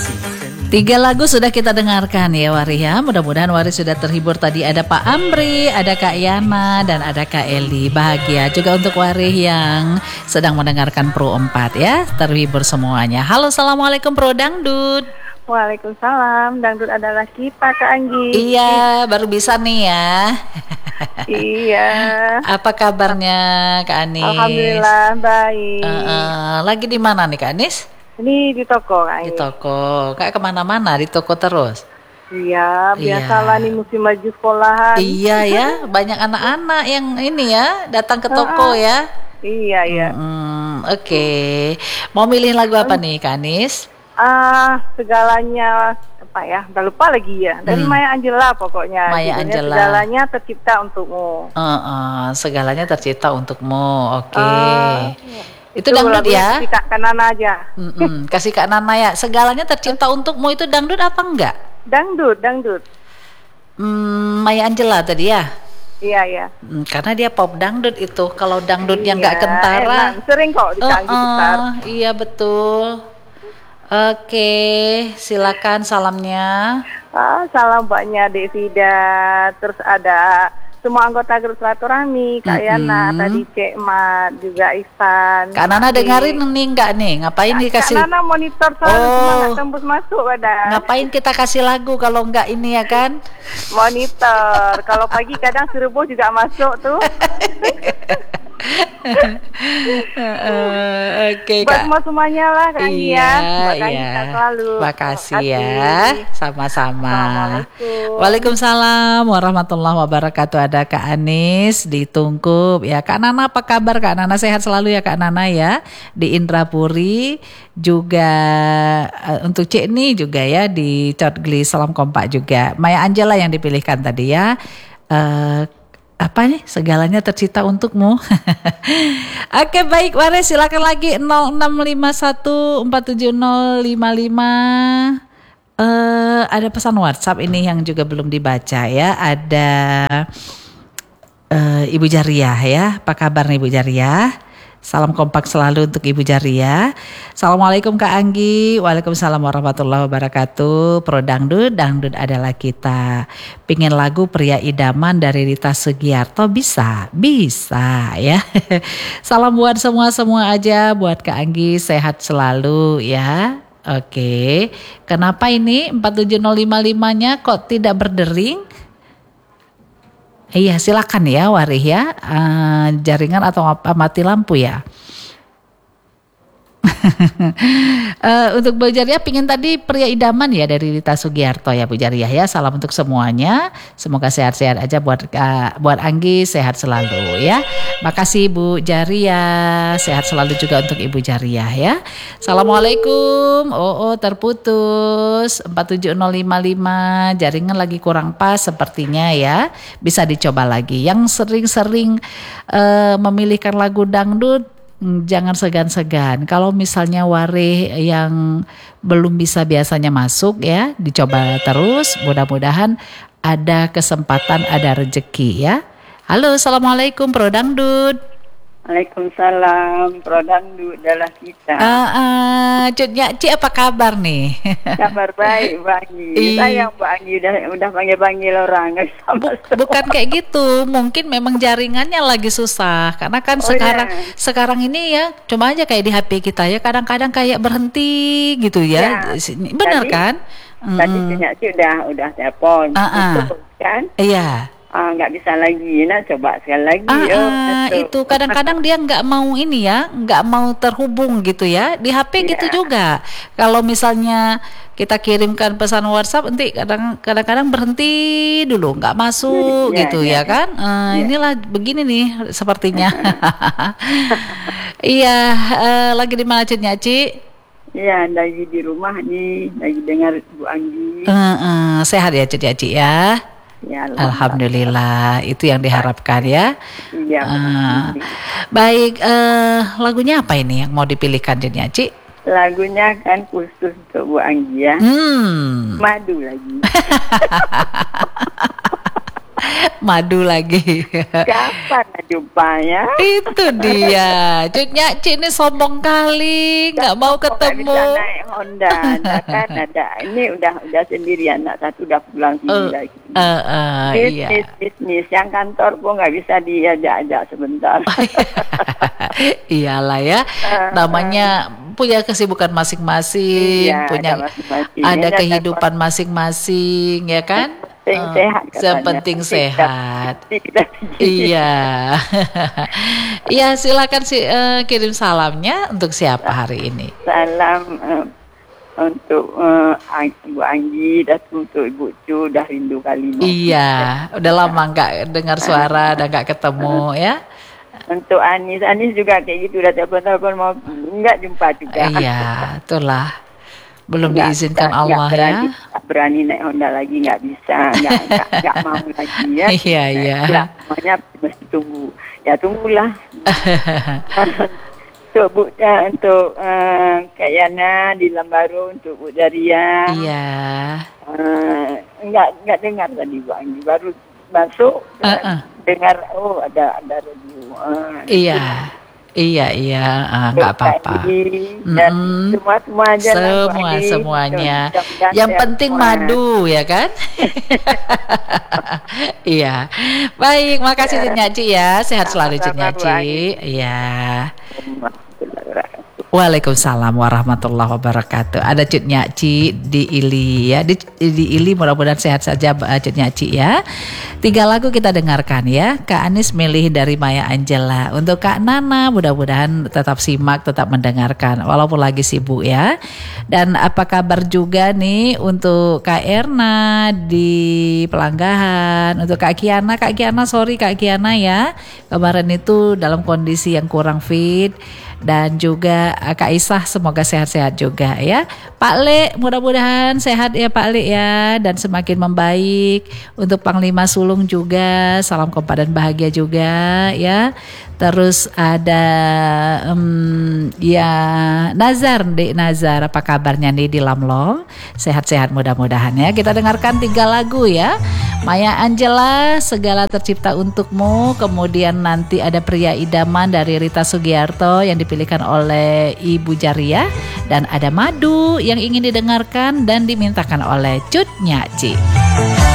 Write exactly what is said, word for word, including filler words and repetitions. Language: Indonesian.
Tiga lagu sudah kita dengarkan ya Wari ya. Mudah-mudahan Wari sudah terhibur tadi. Ada Pak Amri, ada Kak Yana, dan ada Kak Eli. Bahagia juga untuk Wari yang sedang mendengarkan Pro empat ya. Terhibur semuanya. Halo, Assalamualaikum Pro Dangdut. Waalaikumsalam. Dangdut adalah kita Kak Anggi. Iya, baru bisa nih ya. Iya. Apa kabarnya Kak Anis? Alhamdulillah baik. Uh, uh, lagi di mana nih Kak Anis? Ini di toko Kak Anggi. Di toko. Kayak kemana-mana di toko terus? Iya, biasalah Iya. nih musim baju sekolahan. Iya ya, banyak anak-anak yang ini ya datang ke toko ya. Iya, iya. Hmm, Oke, okay. Mau milih lagu apa nih Kak Anis? Ah, segalanya apa ya? Udah lupa lagi ya. Dari Hmm. Maya Angelou pokoknya. Maya Judulnya Angelou. Segalanya tercipta untukmu. Uh, uh, segalanya tercipta untukmu. Oke. Ah, Itu dangdut ya? Kasih Kak Nana aja. Mm-mm, kasih Kak Nana ya. Segalanya tercipta untukmu itu dangdut apa enggak? Dangdut, dangdut. Hmm, Maya Angelou tadi ya. Iya, iya. Hmm, karena dia pop dangdut itu. Kalau dangdutnya Iya, nggak kentara, enak. Sering kok ditagih Uh-uh, besar. iya betul. Oke, silakan salamnya. Ah, salam buatnya Dek Vida. Terus ada semua anggota grup silaturahmi, Kak Mm-mm. Yana, tadi Cek Mat, juga Ihsan. Kak Nana Ade. dengerin nih enggak nih? Ngapain Kak dikasih? Nana monitor selalu Oh. cuma nggak tembus masuk badan. Ngapain kita kasih lagu kalau enggak ini ya kan? Monitor. Kalau pagi kadang suruh juga masuk tuh. Uh, Oke Buat Kak. semua semuanya lah Kak Anggi Iya, ya. Buat Kak Anggi iya. sehat selalu. Makasih Terima ya. kasih. Sama-sama. Assalamualaikum. Waalaikumsalam warahmatullahi wabarakatuh. Ada Kak Anis di Tungkup ya. Kak Nana apa kabar Kak Nana? Sehat selalu ya Kak Nana ya. Di Indrapuri juga uh, untuk Cik Ni juga ya di Cotgli. Salam kompak juga. Maya Angelou yang dipilihkan tadi ya. Uh, apa nih segalanya tercipta untukmu. Oke baik, mari silakan lagi nol enam lima satu empat tujuh nol lima lima. Uh, ada pesan WhatsApp ini yang juga belum dibaca ya. Ada uh, Ibu Jariah ya. Apa kabar nih Ibu Jariah? Salam kompak selalu untuk Ibu Jariah. Assalamualaikum Kak Anggi. Waalaikumsalam warahmatullahi wabarakatuh. Pro Dangdut, Dangdut adalah kita. Pingin lagu Pria Idaman dari Rita Sugiarto bisa? Bisa ya. Salam buat semua-semua aja. Buat Kak Anggi sehat selalu ya. Oke. Kenapa ini empat tujuh nol lima lima-nya kok tidak berdering? Iya silakan ya Warih ya, uh, jaringan atau apa mati lampu ya. uh, untuk Bu Jariah pingin tadi Pria Idaman ya dari Rita Sugiarto ya Bu Jariah ya. Salam untuk semuanya. Semoga sehat-sehat aja buat uh, buat Anggi sehat selalu ya. Makasih Bu Jariah. Sehat selalu juga untuk Ibu Jariah ya. Assalamualaikum. Oh, oh terputus empat tujuh nol lima lima. Jaringan lagi kurang pas sepertinya ya. Bisa dicoba lagi. Yang sering-sering uh, memilihkan lagu dangdut, jangan segan-segan. Kalau misalnya Warih yang belum bisa biasanya masuk ya, dicoba terus. Mudah-mudahan ada kesempatan, ada rezeki ya. Halo, assalamualaikum Pro Dangdut. Waalaikumsalam. Pro Dangdut adalah kita. Uh, uh, Cut Ci apa kabar nih? Kabar baik Mbak Anggi. Ih. Sayang Mbak Anggi udah udah panggil-panggil orang. Bu- bukan kayak gitu, mungkin memang jaringannya lagi susah. Karena kan Oh, sekarang iya. sekarang ini ya, cuma aja kayak di H P kita ya, kadang-kadang kayak berhenti gitu ya. Ya, Bener tadi- kan? Tadi Mm-mm. Cina sih udah udah telepon. Ah, ah. Tutup, kan? Iya. Ah, nggak bisa lagi. Nah, coba sekali lagi. Ah, Oh, ah, betul. itu kadang-kadang dia nggak mau ini ya, nggak mau terhubung gitu ya. Di H P gitu Iya. juga. Kalau misalnya kita kirimkan pesan WhatsApp, nanti kadang kadang-kadang berhenti dulu, nggak masuk Iya, gitu iya, ya kan? Eh, iya. Inilah begini nih sepertinya. Iya, eh, lagi di mana Cik Nyaci? Iya, lagi di rumah nih, lagi dengar Bu Anggi. Eh, eh, sehat ya Cik Nyaci ya. Ya, Alhamdulillah, itu yang diharapkan ya. Iya. Ah, baik, eh, lagunya apa ini yang mau dipilihkan Cik Nyaci? Lagunya kan khusus untuk Bu Anggi ya. Hmm. Madu lagi. Madu lagi. Kapan jumpanya? Itu dia. Cut Nyaci ini sombong kali, nggak mau Kok nggak ketemu. bisa naik Honda, nah, kan ada. Ini udah udah sendirian, anak satu udah pulang sini Eh, lagi. eh, eh, iya. Bisnis, bisnis. Yang kantor pun nggak bisa diajak-ajak sebentar. Iyalah ya, namanya punya kesibukan masing-masing, Iya, punya ada masing-masing. ada Ini ada kehidupan masing-masing, ya kan? Penting Eh, sehat yang katanya. penting Penting sehat. Kita Iya, iya silakan sih eh, kirim salamnya untuk siapa hari ini? salam eh, untuk eh, Ang- Ibu Anggi dan untuk Ibu Cu, dah rindu kali ini. Iya, udah lama nggak dengar suara dan nggak ketemu ya. Untuk Anis, Anis juga kayak gitu, udah telepon-telepon mau nggak jumpa juga. Iya, itulah belum Nggak- diizinkan nggak- Allah nggak berani, ya. nggak berani naik Honda lagi, nggak bisa, nggak nggak, nggak mau lagi ya. Iya, iya. Nah, semuanya mesti tunggu. Ya tunggulah. Untuk Bu, ya, untuk uh, Kak Yana di Lambaru, untuk Bu Daria. Iya. Uh, nggak nggak dengar tadi Bu Anggi, baru masuk Uh-uh. dengar oh ada ada radio. Uh, Iya, iya, iya, ah, nggak apa-apa. Dan Mm-mm. semua semua aja lah, Bu Semua Anggi. semuanya. Mudah-mudahan Yang sehat penting semua. madu ya kan? Iya. Baik, makasih Cik Nyaci ya. Sehat selalu Cik Sama-sama, Bu Nyaci. Anggi. Iya. Bismillahirrahmanirrahim. Waalaikumsalam warahmatullahi wabarakatuh. Ada Cut Nyaci di Ili ya. Di, di Ili mudah-mudahan sehat saja uh, Cut Nyaci ya. Tiga lagu kita dengarkan ya. Kak Anis milih dari Maya Angela. Untuk Kak Nana mudah-mudahan tetap simak, tetap mendengarkan walaupun lagi sibuk ya. Dan apa kabar juga nih untuk Kak Erna di Pelanggahan. Untuk Kak Kiana, Kak Kiana sorry Kak Kiana ya. Kemarin itu dalam kondisi yang kurang fit. Dan juga Kak Isah semoga sehat-sehat juga ya. Pak Le mudah-mudahan sehat ya Pak Le ya. Dan semakin membaik. Untuk Panglima Sulung juga salam kompak dan bahagia juga ya. Terus ada um, ya Nazar, Dek Nazar, apa kabarnya nih di Lamlong? Sehat-sehat mudah-mudahan ya. Kita dengarkan tiga lagu ya. Maya Angela, Segala Tercipta Untukmu. Kemudian nanti ada Pria Idaman dari Rita Sugiarto yang dipilihkan oleh Ibu Jariah. Dan ada Madu yang ingin didengarkan dan dimintakan oleh Cut Nyaci.